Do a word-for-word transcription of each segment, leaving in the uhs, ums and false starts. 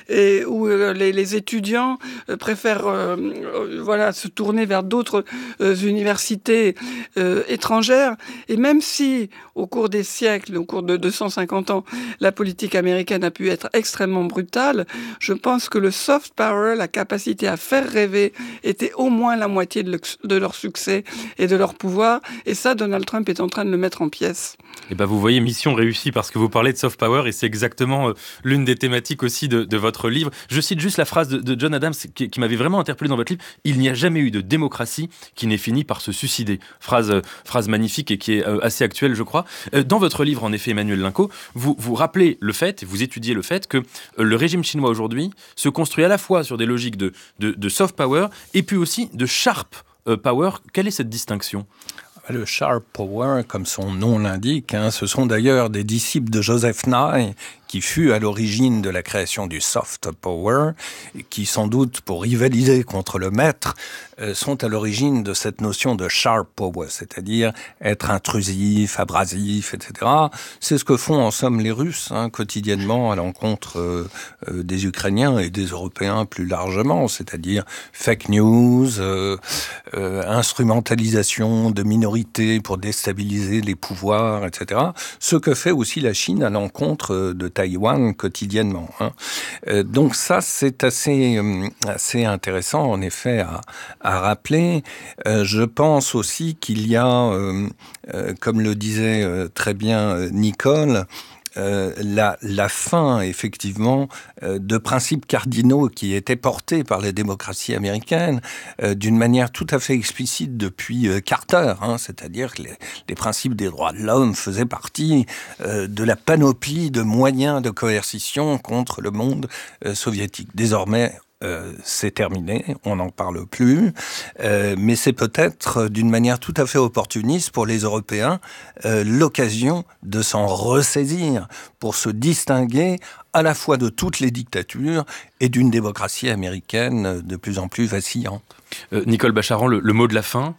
et où euh, les, les étudiants euh, préfèrent euh, euh, voilà, se tourner vers d'autres euh, universités euh, étrangères. Et même si, au cours des siècles, au cours de deux cent cinquante ans, la politique américaine a pu être extrêmement brutale, je pense que le soft power, la capacité à faire rêver, était au moins la moitié de, le, de leur succès et de leur pouvoir. Et ça, Donald Trump est en train de le mettre en pièces. Et ben vous voyez, mission réussie, parce que vous parlez de soft power et c'est exactement euh, l'une des thématiques aussi de, de votre livre. Je cite juste la phrase de, de John Adams qui, qui m'avait vraiment interpellé dans votre livre. Il n'y a jamais eu de démocratie qui n'ait fini par se suicider. Phrase, euh, phrase magnifique et qui est euh, assez actuelle, je crois. Euh, dans votre livre, en effet, Emmanuel Linco, vous, vous rappelez le fait, vous étudiez le fait que euh, le régime chinois aujourd'hui se construit à la fois sur des logiques de, de, de soft power et puis aussi de sharp euh, power. Quelle est cette distinction ? Le sharp power, comme son nom l'indique, hein, ce sont d'ailleurs des disciples de Joseph Nye, qui fut à l'origine de la création du soft power, et qui sans doute, pour rivaliser contre le maître, euh, sont à l'origine de cette notion de sharp power, c'est-à-dire être intrusif, abrasif, et cetera. C'est ce que font en somme les Russes, hein, quotidiennement à l'encontre euh, euh, des Ukrainiens et des Européens plus largement, c'est-à-dire fake news, euh, euh, instrumentalisation de minorités pour déstabiliser les pouvoirs, et cetera. Ce que fait aussi la Chine à l'encontre de Taïwan quotidiennement. Hein. Euh, donc ça, c'est assez, euh, assez intéressant, en effet, à, à rappeler. Euh, je pense aussi qu'il y a, euh, euh, comme le disait euh, très bien euh, Nicole, Euh, la, la fin, effectivement, euh, de principes cardinaux qui étaient portés par les démocraties américaines euh, d'une manière tout à fait explicite depuis euh, Carter, hein, c'est-à-dire que les, les principes des droits de l'homme faisaient partie euh, de la panoplie de moyens de coercition contre le monde euh, soviétique. Désormais, Euh, c'est terminé, on n'en parle plus, euh, mais c'est peut-être d'une manière tout à fait opportuniste pour les Européens euh, l'occasion de s'en ressaisir pour se distinguer à la fois de toutes les dictatures et d'une démocratie américaine de plus en plus vacillante. Euh, Nicole Bacharan, le, le mot de la fin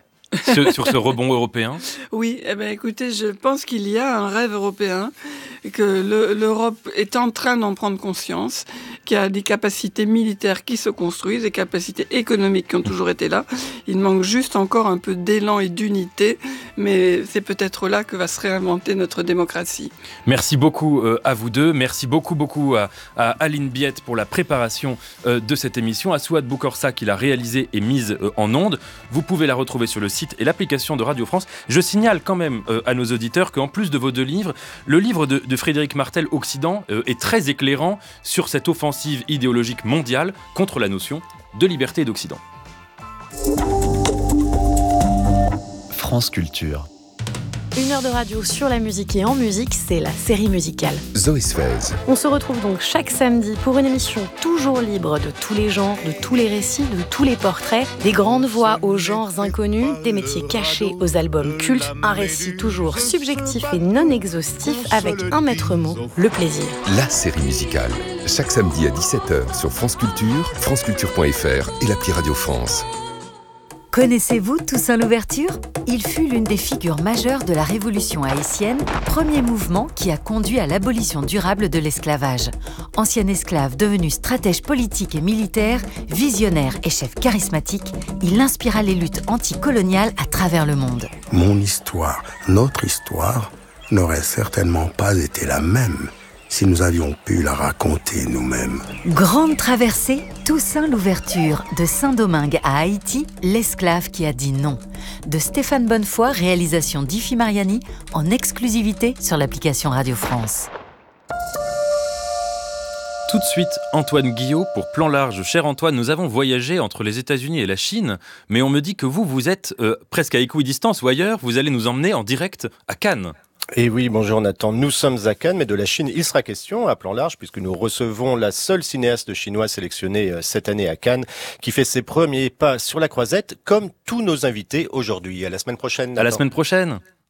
sur, sur ce rebond européen ? Oui, eh ben, écoutez, je pense qu'il y a un rêve européen, que le, l'Europe est en train d'en prendre conscience, qu'il y a des capacités militaires qui se construisent, des capacités économiques qui ont toujours été là. Il manque juste encore un peu d'élan et d'unité, mais c'est peut-être là que va se réinventer notre démocratie. Merci beaucoup euh, à vous deux. Merci beaucoup, beaucoup à, à Aline Biette pour la préparation euh, de cette émission, à Souad Boukorsa qui l'a réalisée et mise euh, en onde. Vous pouvez la retrouver sur le site et l'application de Radio France. Je signale quand même euh, à nos auditeurs qu'en plus de vos deux livres, le livre de, de Frédéric Martel, Occident, euh, est très éclairant sur cette offensive idéologique mondiale contre la notion de liberté et d'Occident. France Culture. Une heure de radio sur la musique et en musique, c'est la série musicale. Zoé Sfez. On se retrouve donc chaque samedi pour une émission toujours libre de tous les genres, de tous les récits, de tous les portraits, des grandes voix aux genres inconnus, des métiers cachés aux albums cultes, un récit toujours subjectif et non exhaustif avec un maître mot, le plaisir. La série musicale. Chaque samedi à dix-sept heures sur France Culture, franceculture point f r et l'appli Radio France. Connaissez-vous Toussaint Louverture ? Il fut l'une des figures majeures de la Révolution haïtienne, premier mouvement qui a conduit à l'abolition durable de l'esclavage. Ancien esclave devenu stratège politique et militaire, visionnaire et chef charismatique, il inspira les luttes anticoloniales à travers le monde. Mon histoire, notre histoire, n'aurait certainement pas été la même si nous avions pu la raconter nous-mêmes. Grande traversée, Toussaint Louverture, de Saint-Domingue à Haïti, l'esclave qui a dit non. De Stéphane Bonnefoy, réalisation d'Ifi Mariani, en exclusivité sur l'application Radio France. Tout de suite, Antoine Guillot pour Plan Large. Cher Antoine, nous avons voyagé entre les États-Unis et la Chine, mais on me dit que vous, vous êtes euh, presque à équidistance ou ailleurs, vous allez nous emmener en direct à Cannes. Et oui, bonjour Nathan, nous sommes à Cannes, mais de la Chine, il sera question à Plan Large, puisque nous recevons la seule cinéaste chinoise sélectionnée cette année à Cannes, qui fait ses premiers pas sur la croisette, comme tous nos invités aujourd'hui. À la semaine prochaine, Nathan. À la semaine prochaine.